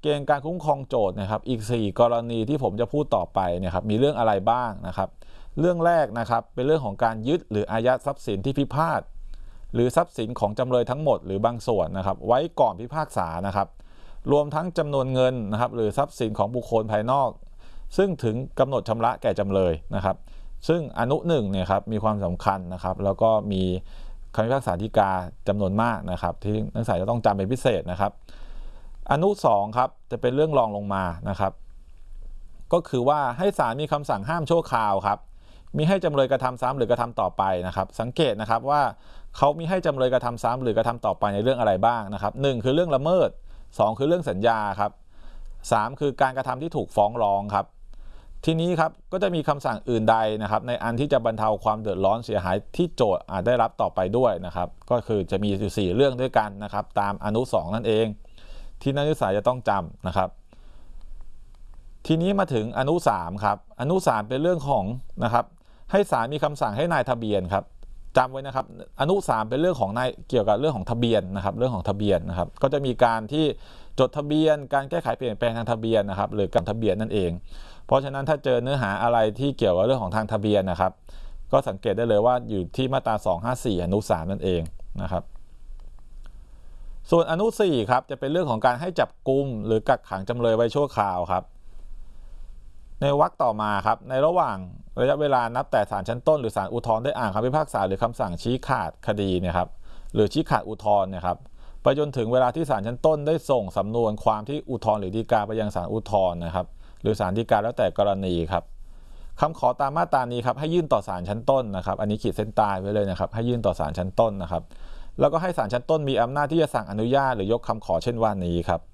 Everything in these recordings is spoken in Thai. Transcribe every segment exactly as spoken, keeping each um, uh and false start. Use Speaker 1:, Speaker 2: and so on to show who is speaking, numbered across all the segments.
Speaker 1: เกณฑ์การคุ้มครองโจทย์นะครับอีกสี่กรณีที่ผมจะพูดต่อไปเนี่ยครับมีเรื่องอะไรบ้างนะครับเรื่องแรกนะครับเป็นเรื่องของการยึดหรืออายัดทรัพย์สินที่พิพาทหรือทรัพย์สินของจำเลยทั้งหมดหรือบางส่วนนะครับไว้ก่อนพิพากษานะครับรวมทั้งจำนวนเงินนะครับหรือทรัพย์สินของบุคคลภายนอกซึ่งถึงกำหนดชำระแก่จำเลยนะครับซึ่งอนุหนึ่งเนี่ยครับมีความสำคัญนะครับแล้วก็มีคำพิพากษาฎีกาจำนวนมากนะครับที่นักศึกษาจะต้องจำเป็นพิเศษนะครับอนุสองครับจะเป็นเรื่องรองลงมานะครับก็คือว่าให้ศาลมีคำสั่งห้ามชั่วคราวครับมีให้จำเลยกระทำซ้ำหรือกระทำต่อไปนะครับสังเกตนะครับว่าเขามีให้จำเลยกระทำซ้ำหรือกระทำต่อไปในเรื่องอะไรบ้างนะครับหนึ่งคือเรื่องละเมิดสองคือเรื่องสัญญาครับสามคือการกระทำที่ถูกฟ้องร้องครับทีนี้ครับก็จะมีคำสั่งอื่นใดนะครับในอันที่จะบรรเทาความเดือดร้อนเสียหายที่โจทก์อาจได้รับต่อไปด้วยนะครับก็คือจะมีอยู่สี่เรื่องด้วยกันนะครับตามอนุสองนั่นเองที่นักศึกษาจะต้องจำนะครับทีนี้มาถึงอนุสามครับอนุสามเป็นเรื่องของนะครับให้ศาลมีคำสั่งให้นายทะเบียนครับจำไว้นะครับอนุสามเป็นเรื่องของนายเกี่ยวกับเรื่องของทะเบียนนะครับเรื่องของทะเบียนนะครับก็จะมีการที่จดทะเบียนการแก้ไขเปลี่ยนแปลงทางทะเบียนนะครับหรือการทะเบียนนั่นเองเพราะฉะนั้นถ้าเจอเนื้อหาอะไรที่เกี่ยวกับเรื่องของทางทะเบียนนะครับก็สังเกตได้เลยว่าอยู่ที่มาตราสองห้าสี่อนุสามนั่นเองนะครับส่วนอนุสี่ครับจะเป็นเรื่องของการให้จับกุมหรือกักขังจำเลยไว้ชั่วคราวครับในวรรคต่อมาครับในระหว่างระยะเวลานับแต่ศาลชั้นต้นหรือศาลอุทธรณ์ได้อ่านคำพิพากษาหรือคำสั่งชี้ขาดคดีเนี่ยครับหรือชี้ขาดอุทธรณ์เนี่ยครับไปจนถึงเวลาที่ศาลชั้นต้นได้ส่งสำนวนความที่อุทธรณ์หรือฎีกาไปยังศาลอุทธรณ์นะครับหรือศาลฎีกาแล้วแต่กรณีครับคำขอตามมาตรานี้ครับให้ยื่นต่อศาลชั้นต้นนะครับอันนี้ขีดเส้นใต้ไว้เลยนะครับให้ยื่นต่อศาลชั้นต้นนะครับแล้วก็ให้ศาลชั้นต้นมีอำนาจที่จะสั่งอนุญาตหรือยกคำขอเช่นว่านี้ครับ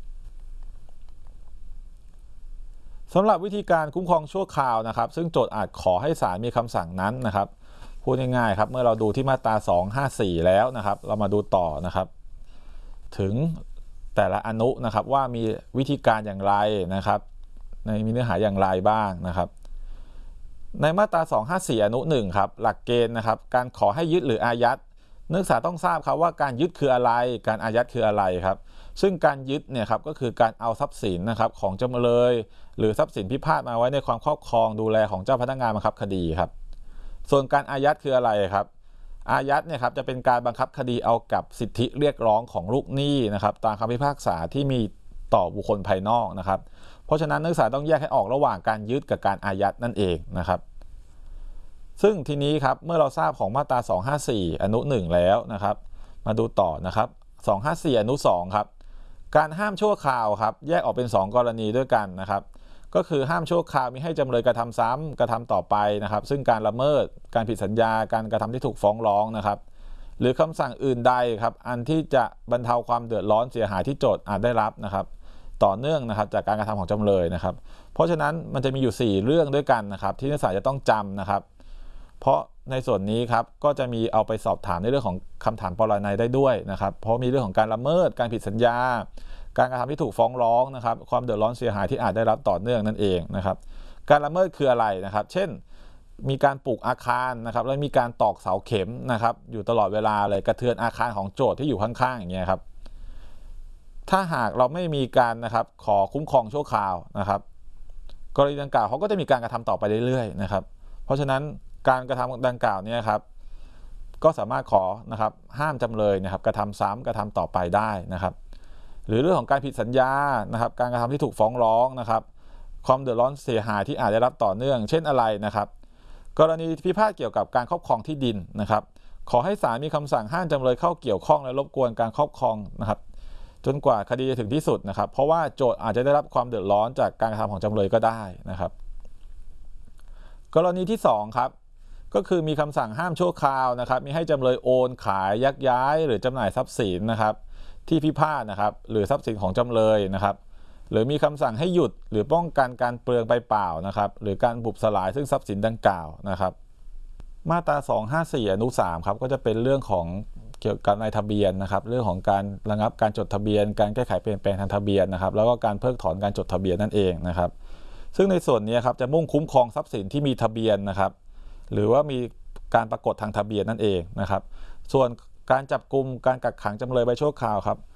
Speaker 1: สำหรับวิธีการคุ้มครองชั่วคราวนะครับซึ่งโจทก์อาจขอให้ศาลมีคำสั่งนั้นนะครับพูดง่ายๆครับเมื่อเราดูที่มาตราสองห้าสี่แล้วนะครับเรามาดูต่อนะครับถึงแต่ละอนุนะครับว่ามีวิธีการอย่างไรนะครับในมีเนื้อหาอย่างไรบ้างนะครับในมาตราสองห้าสี่อนุหนึ่งครับหลักเกณฑ์นะครับการขอให้ยึดหรืออายัดนักศึกษาต้องทราบครับว่าการยึดคืออะไรการอายัดคืออะไรครับซึ่งการยึดเนี่ยครับก็คือการเอาทรัพย์สินนะครับของจำเลยหรือทรัพย์สินพิพาทมาไว้ในความครอบครองดูแลของเจ้าพนักงานบังคับคดีครับส่วนการอายัดคืออะไรครับอายัดเนี่ยครับจะเป็นการบังคับคดีเอากับสิทธิเรียกร้องของลูกหนี้นะครับตามคำพิพากษาที่มีต่อบุคคลภายนอกนะครับเพราะฉะนั้นนักศึกษาต้องแยกให้ออกระหว่างการยึดกับการอายัดนั่นเองนะครับซึ่งทีนี้ครับเมื่อเราทราบของมาตราสองห้าสี่อนุหนึ่งแล้วนะครับมาดูต่อนะครับสองห้าสี่อนุสองครับการห้ามชั่วคราวครับแยกออกเป็นสองกรณีด้วยกันนะครับก็คือห้ามชั่วคราวมีให้จำเลยกระทำซ้ำกระทำต่อไปนะครับซึ่งการละเมิดการผิดสัญญาการกระทำที่ถูกฟ้องร้องนะครับหรือคำสั่งอื่นใดครับอันที่จะบรรเทาความเดือดร้อนเสียหายที่โจทก์อาจได้รับนะครับต่อเนื่องนะครับจากการกระทำของจำเลยนะครับเพราะฉะนั้นมันจะมีอยู่สี่เรื่องด้วยกันนะครับที่นักศึกษาจะต้องจำนะครับเพราะในส่วนนี้ครับก็จะมีเอาไปสอบถามในเรื่องของคำถามปรนัยได้ด้วยนะครับเพราะมีเรื่องของการละเมิดการผิดสัญญาการกระทำที่ถูกฟ้องร้องนะครับความเดือดร้อนเสียหายที่อาจได้รับต่อเนื่องนั่นเองนะครับการละเมิดคืออะไรนะครับเช่นมีการปลูกอาคารนะครับแล้วมีการตอกเสาเข็มนะครับอยู่ตลอดเวลาเลยกระเทือนอาคารของโจทก์ที่อยู่ข้างๆอย่างเงี้ยครับถ้าหากเราไม่มีการนะครับขอคุ้มครองชั่วคราวนะครับกรณีดังกล่าวเขาก็จะมีการกระทำต่อไปเรื่อยๆนะครับเพราะฉะนั้นการกระทำดังกล่าวนี้ครับก็สามารถขอนะครับห้ามจำเลยนะครับกระทำซ้ำกระทำต่อไปได้นะครับหรือเรื่องของการผิดสัญญานะครับการกระทำที่ถูกฟ้องร้องนะครับความเดือดร้อนเสียหายที่อาจได้รับต่อเนื่องเช่นอะไรนะครับกรณีพิพาทเกี่ยวกับการครอบครองที่ดินนะครับขอให้ศาลมีคำสั่งห้ามจำเลยเข้าเกี่ยวข้องและรบกวนการครอบครองนะครับจนกว่าคดีจะถึงที่สุดนะครับเพราะว่าโจทก์อาจจะได้รับความเดือดร้อนจากการกระทำของจำเลยก็ได้นะครับกรณีที่สองครับก็คือมีคำสั่งห้ามชั่วคราวนะครับมีให้จำเลยโอนขายยักย้ายหรือจำหน่ายทรัพย์สินนะครับที่พิพาทนะครับหรือทรัพย์สินของจำเลยนะครับหรือมีคำสั่งให้หยุดหรือป้องกันการเปลืองไปเปล่านะครับหรือการบุบสลายซึ่งทรัพย์สินดังกล่าวนะครับมาตราสองห้าสี่อนุสามครับก็จะเป็นเรื่องของเกี่ยวกับนายทะเบียนนะครับเรื่องของการระงับการจดทะเบียนการแก้ไขเปลี่ยนแปลงทางทะเบียนนะครับแล้วก็การเพิกถอนการจดทะเบียนนั่นเองนะครับซึ่งในส่วนนี้ครับจะมุ่งคุ้มครองทรัพย์สินที่มีทะเบียนนะครับหรือว่ามีการปรากฏทางทะเบียนนั่นเองนะครับส่วนการจับกุมการกักขังจำเลยไว้ชั่วคราวครับ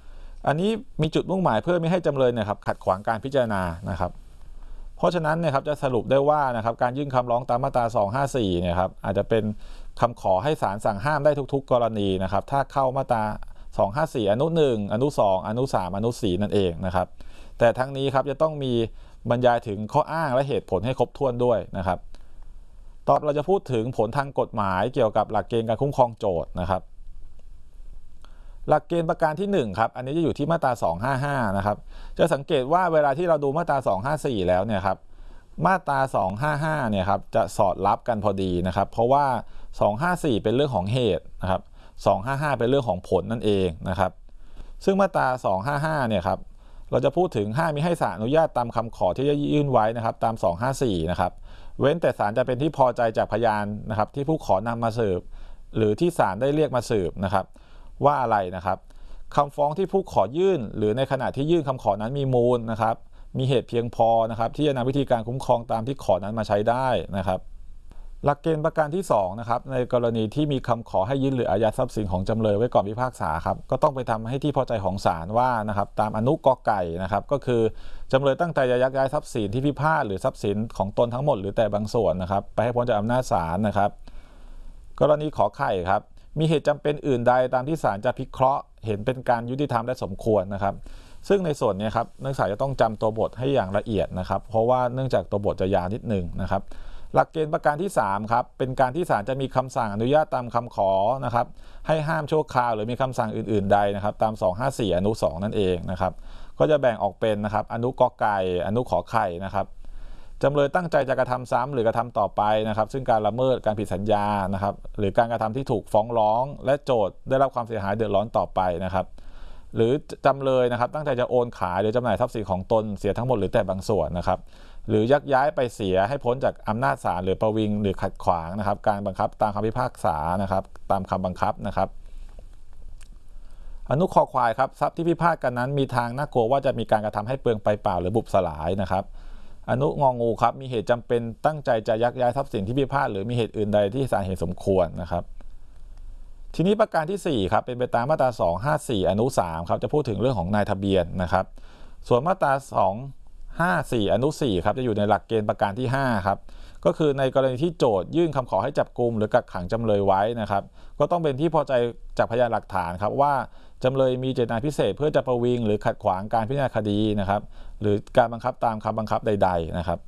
Speaker 1: อันนี้มีจุดมุ่งหมายเพื่อไม่ให้จำเลยเนี่ยครับขัดขวางการพิจารณานะครับเพราะฉะนั้นเนี่ยครับจะสรุปได้ว่านะครับการยื่นคำร้องตามมาตราสองห้าสี่เนี่ยครับอาจจะเป็นคำขอให้ศาลสั่งห้ามได้ทุกๆกรณีนะครับถ้าเข้ามาตราสองห้าสี่อนุหนึ่งอนุสองอนุสามอนุสี่นั่นเองนะครับแต่ทั้งนี้ครับจะต้องมีบรรยายถึงข้ออ้างและเหตุผลให้ครบถ้วนด้วยนะครับต่อเราจะพูดถึงผลทางกฎหมายเกี่ยวกับหลักเกณฑ์การคุ้มครองโจทย์นะครับหลักเกณฑ์ประการที่หนึ่งครับอันนี้จะอยู่ที่มาตราสองห้าห้านะครับจะสังเกตว่าเวลาที่เราดูมาตราสองห้าสี่แล้วเนี่ยครับมาตราสองห้าห้าเนี่ยครับจะสอดรับกันพอดีนะครับเพราะว่าสองห้าสี่เป็นเรื่องของเหตุนะครับสองห้าห้าเป็นเรื่องของผลนั่นเองนะครับซึ่งมาตราสองห้าห้าเนี่ยครับเราจะพูดถึงห้ามมิให้ศาลอนุญาตตามคำขอที่จะยื่นไว้นะครับตามสองห้าสี่นะครับเว้นแต่ศาลจะเป็นที่พอใจจากพยานนะครับที่ผู้ขอนำมาสืบหรือที่ศาลได้เรียกมาสืบนะครับว่าอะไรนะครับคำฟ้องที่ผู้ขอยื่นหรือในขณะที่ยื่นคำขอนั้นมีมูลนะครับมีเหตุเพียงพอนะครับที่จะนำวิธีการคุ้มครองตามที่ขอนั้นมาใช้ได้นะครับหลักเกณฑ์ประการที่สองนะครับในกรณีที่มีคำขอให้ยื่นหรืออายัดทรัพย์สินของจำเลยไว้ก่อนพิพากษาครับก็ต้องไปทำให้ที่พอใจของศาลว่านะครับตามอนุกไก่นะครับก็คือจำเลยตั้งใจจะยักย้ายทรัพย์สินที่พิพาทหรือทรัพย์สินของตนทั้งหมดหรือแต่บางส่วนนะครับไปให้พ้นจากอำนาจศาลนะครับกรณีขอไข่ครับมีเหตุจำเป็นอื่นใดตามที่ศาลจะพิเคราะห์เห็นเป็นการยุติธรรมและสมควรนะครับซึ่งในส่วนนี้ครับนักศึกษาจะต้องจำตัวบทให้อย่างละเอียดนะครับเพราะว่าเนื่องจากตัวบทจะยาวนิดนึงนะครับหลักเกณฑ์ประการที่สามครับเป็นการที่ศาลจะมีคำสั่งอนุญาตตามคำขอนะครับให้ห้ามชั่วคราวหรือมีคำสั่งอื่นๆใดนะครับตามสองห้าสี่อนุสองนั่นเองนะครับก็จะแบ่งออกเป็นนะครับอนุกไก่อนุขอไข่นะครับจำเลยตั้งใจจะกระทำซ้ำหรือกระทำต่อไปนะครับซึ่งการละเมิดการผิดสัญญานะครับหรือการกระทำที่ถูกฟ้องร้องและโจทก์ได้รับความเสียหายเดือดร้อนต่อไปนะครับหรือจำเลยนะครับตั้งใจจะโอนขายหรือจำหน่ายทรัพย์สินของตนเสียทั้งหมดหรือแต่บางส่วนนะครับหรือยักย้ายไปเสียให้พ้นจากอำนาจศาลหรือประวิงหรือขัดขวางนะครับการบังคับตามคำพิพากษานะครับตามคำบังคับนะครับอนุคอควายครับทรัพย์ที่พิพาทกันนั้นมีทางน่ากลัวว่าจะมีการกระทำให้เปลืองไปเปล่าหรือบุบสลายนะครับอนุงองูครับมีเหตุจำเป็นตั้งใจจะยักย้ายทรัพย์สินที่พิพาทหรือมีเหตุอื่นใดที่ศาลเห็นสมควรนะครับทีนี้ประการที่สี่ครับเป็นไปตามมาตราสองห้าสี่อนุสามครับจะพูดถึงเรื่องของนายทะเบียนนะครับส่วนมาตราสองห้าสี่อนุสี่ครับจะอยู่ในหลักเกณฑ์ประการที่ห้าครับก็คือในกรณีที่โจทยื่นคำขอให้จับกุมหรือกักขังจำเลยไว้นะครับก็ต้องเป็นที่พอใจจากพยานหลักฐานครับว่าจำเลยมีเจตนาพิเศษเพื่อจะประวิงหรือขัดขวางการพิจารณาคดีนะครับหรือการบังคับตามคำบังคับใดๆนะครับ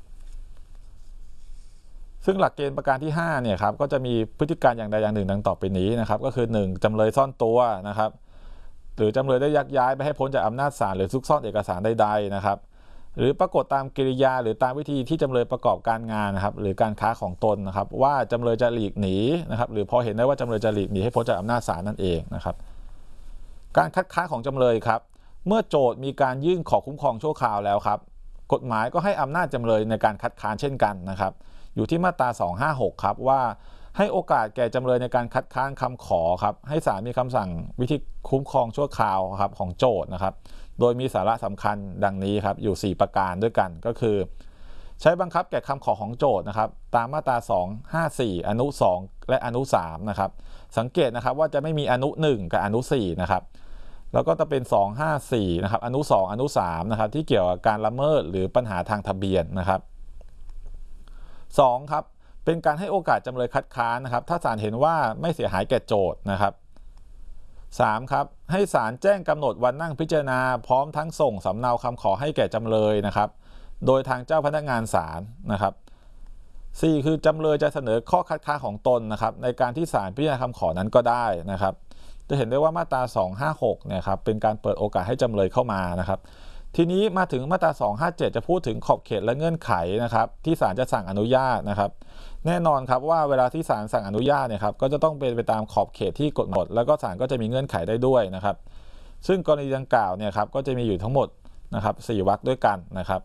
Speaker 1: ซึ่งหลักเกณฑ์ประการที่ห้าเนี่ยครับก็จะมีพฤติการอย่างใดอย่างหนึ่งดังต่อไปนี้นะครับก็คือหนึ่งจำเลยซ่อนตัวนะครับหรือจำเลยได้ยักย้ายไปให้พ้นจากอำนาจศาลหรือซุกซ่อนเอกสารใดๆนะครับหรือปรากฏตามกิริยาหรือตามวิธีที่จำเลยประกอบการงานนะครับหรือการค้าของตนนะครับว่าจำเลยจะหลีกหนีนะครับหรือพอเห็นได้ว่าจำเลยจะหลีกหนีให้พ้นจากอำนาจศาลนั่นเองนะครับการคัดค้านของจำเลยครับเมื่อโจทก์มีการยื่นขอคุ้มครองชั่วคราวแล้วครับกฎหมายก็ให้อำนาจจำเลยในการคัดค้านเช่นกันนะครับอยู่ที่มาตราสองห้าหกครับว่าให้โอกาสแก่จำเลยในการคัดค้านคำขอครับให้ศาลมีคำสั่งวิธีคุ้มครองชั่วคราวครับของโจทก์นะครับโดยมีสาระสำคัญดังนี้ครับอยู่สี่ประการด้วยกันก็คือใช้บังคับแก่คำขอของโจทก์นะครับตามมาตราสองห้าสี่อนุสองและอนุสามนะครับสังเกตนะครับว่าจะไม่มีอนุหนึ่งกับอนุสี่นะครับแล้วก็จะเป็นสองห้าสี่นะครับอนุสองอนุสามนะครับที่เกี่ยวกับการละเมิดหรือปัญหาทางทะเบียนนะครับสองครับเป็นการให้โอกาสจำเลยคัดค้านนะครับถ้าศาลเห็นว่าไม่เสียหายแก่โจทก์นะครับสามครับให้ศาลแจ้งกำหนดวันนั่งพิจารณาพร้อมทั้งส่งสำเนาคำขอให้แก่จำเลยนะครับโดยทางเจ้าพนักงานศาลนะครับสี่คือจำเลยจะเสนอข้อคัดค้านของตนนะครับในการที่ศาลพิจารณาคำขอนั้นก็ได้นะครับจะเห็นได้ว่ามาตราสองห้าหกเนี่ยครับเป็นการเปิดโอกาสให้จำเลยเข้ามานะครับทีนี้มาถึงมาตราสองห้าเจ็ดจะพูดถึงขอบเขตและเงื่อนไขนะครับที่ศาลจะสั่งอนุญาตนะครับแน่นอนครับว่าเวลาที่ศาลสั่งอนุญาตเนี่ยครับก็จะต้องเป็นไปตามขอบเขตที่กฎหมายแล้วก็ศาลก็จะมีเงื่อนไขได้ด้วยนะครับซึ่งกรณีดังกล่าวเนี่ยครับก็จะมีอยู่ทั้งหมดนะครับสี่วรรคด้วยกันนะครับ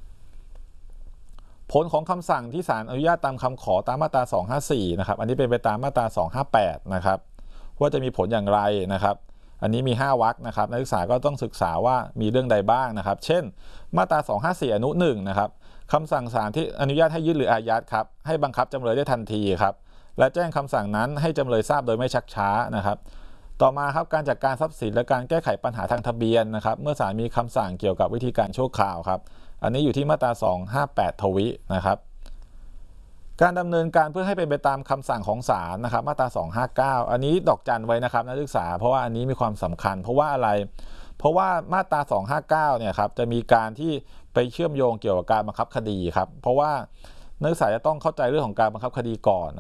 Speaker 1: ผลของคำสั่งที่ศาลอนุญาตตามคำขอตามมาตราสองห้าสี่นะครับอันนี้เป็นไปตามมาตราสองห้าแปดนะครับว่าจะมีผลอย่างไรนะครับอันนี้มีห้าวรรคนะครับนักศึกษาก็ต้องศึกษาว่ามีเรื่องใดบ้างนะครับเช่นมาตราสองห้าสี่อนุหนึ่งนะครับคำสั่งศาลที่อนุญาตให้ยื่นหรืออายัดครับให้บังคับจำเลยได้ทันทีครับและแจ้งคำสั่งนั้นให้จำเลยทราบโดยไม่ชักช้านะครับต่อมาครับการจัดการทรัพย์สินและการแก้ไขปัญหาทางทะเบียนนะครับเมื่อศาลมีคำสั่งเกี่ยวกับวิธีการชั่วคราวครับอันนี้อยู่ที่มาตราสองห้าแปดทวินะครับการดำเนินการเพื่อให้เป็นไปตามคำสั่งของศาลนะครับมาตราสองห้าเก้าอันนี้ดอกจันไว้นะครับนักศึกษาเพราะว่าอันนี้มีความสำคัญเพราะว่าอะไรเพราะว่ามาตราสองห้าเก้าเนี่ยครับจะมีการที่ไปเชื่อมโยงเกี่ยวกับการบังคับคดีครับเพราะว่านักศึกษาจะต้องเข้าใจเรื่องของการบังคับคดีก่อน